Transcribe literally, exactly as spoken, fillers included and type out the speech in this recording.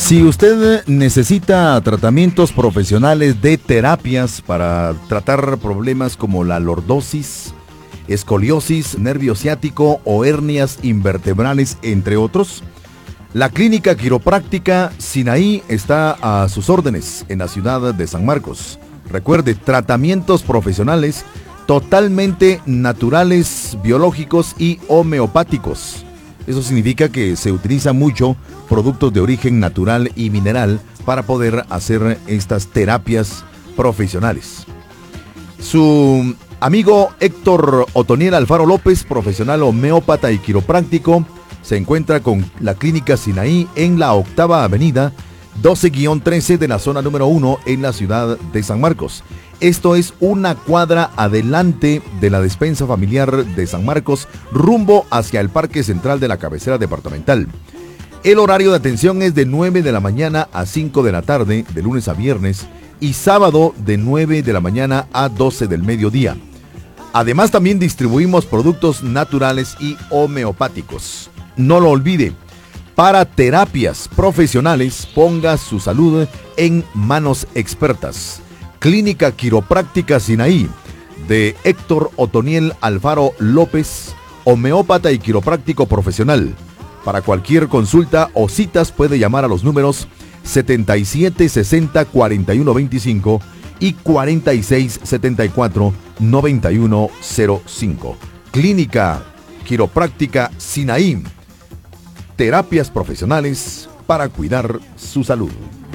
Si usted necesita tratamientos profesionales de terapias para tratar problemas como la lordosis, escoliosis, nervio ciático o hernias invertebrales, entre otros, la Clínica Quiropráctica Sinaí está a sus órdenes en la ciudad de San Marcos. Recuerde, tratamientos profesionales totalmente naturales, biológicos y homeopáticos. Eso significa que se utiliza mucho productos de origen natural y mineral para poder hacer estas terapias profesionales. Su amigo Héctor Otoniel Alfaro López, profesional homeópata y quiropráctico, se encuentra con la Clínica Sinaí en la octava avenida doce guión trece de la zona número uno en la ciudad de San Marcos. Esto es una cuadra adelante de la despensa familiar de San Marcos, rumbo hacia el Parque Central de la cabecera departamental. El horario de atención es de nueve de la mañana a cinco de la tarde, de lunes a viernes, y sábado de nueve de la mañana a doce del mediodía. Además, también distribuimos productos naturales y homeopáticos. No lo olvide, para terapias profesionales, ponga su salud en manos expertas. Clínica Quiropráctica Sinaí, de Héctor Otoniel Alfaro López, homeópata y quiropráctico profesional. Para cualquier consulta o citas puede llamar a los números setenta y siete sesenta cuarenta y uno veinticinco y cuarenta y seis setenta y cuatro noventa y uno cero cinco. Clínica Quiropráctica Sinaí. Terapias profesionales para cuidar su salud.